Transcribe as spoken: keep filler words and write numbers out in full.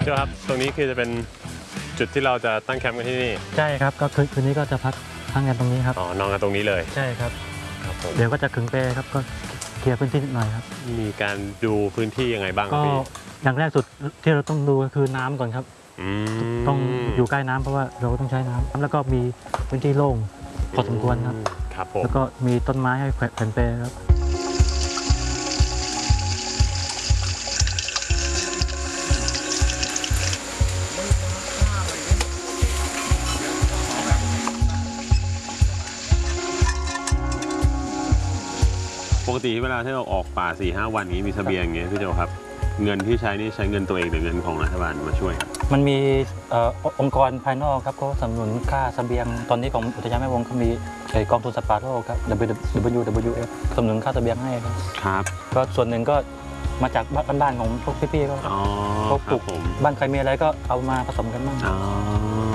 เจ้าครับตรงนี้คือจะเป็นจุดที่เราจะตั้งแคมป์กันที่นี่ใช่ครับก็คืนคืนนี้ก็จะพักพักกันตรงนี้ครับอ๋อนอนกันตรงนี้เลยใช่ครับครับผมเดี๋ยวก็จะขึงเปครับก็เคลียร์พื้นที่นิดหน่อยครับมีการดูพื้นที่ยังไงบ้างครัก็บพี่อย่างแรกสุดที่เราต้องดูก็คือน้ำก่อนครับต้องอยู่ใกล้น้ำเพราะว่าเราต้องใช้น้ำแล้วก็มีพื้นที่โล่งพอสมควรครับครับผมแล้วก็มีต้นไม้ให้แขวนเปครับปกติเวลาที่เราออกป่า สี่ห้า วันนี้มีเสบียงอย่างเงี้ยพี่โจครับเงินที่ใช้นี่ใช้เงินตัวเองหรือเงินของรัฐบาลมาช่วยครับมันมีองค์กรภายนอกครับเขาสนับสนุนค่าเสบียงตอนนี้ของอุทยานแม่วงเขามีกองทุนสัตว์ป่าโลกครับ ดับเบิลยู ดับเบิลยู เอฟ สนับสนุนค่าเสบียงให้ครับครับก็ส่วนหนึ่งก็มาจากบ้านๆของพวกพี่ๆก็เขาปลูกบ้านใครมีอะไรก็เอามาผสมกันบ้าง